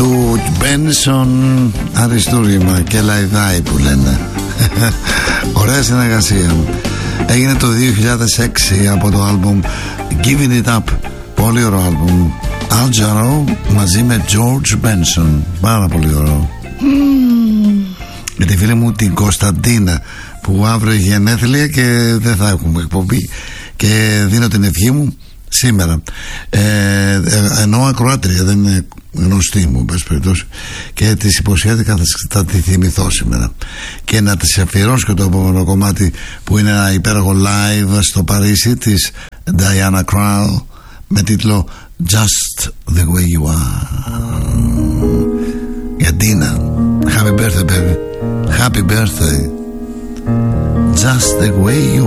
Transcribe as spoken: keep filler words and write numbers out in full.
του Μπένσον, αριστούργημα και λαϊδάει που λένε. Ωραία συνεργασία. Έγινε το δύο χιλιάδες έξι από το άλμπουμ Giving It Up. Πολύ ωραίο άλμπουμ. Al Jarreau μαζί με George Benson. Πάρα πολύ ωραίο. mm. Με τη φίλη μου την Κωνσταντίνα, που αύριο έχει γενέθλια και δεν θα έχουμε εκπομπή, και δίνω την ευχή μου σήμερα. ε, ε, Ενώ ακροάτρια, δεν είναι γνωστή μου, πες περιπτώσει, και της υποσχέθηκα θα, θα τη θυμηθώ σήμερα και να της αφιερώσω και το επόμενο κομμάτι, που είναι ένα υπέροχο live στο Παρίσι της Diana Krall με τίτλο Just the Way You Are. Για Dina, happy birthday baby, happy birthday. Just the way you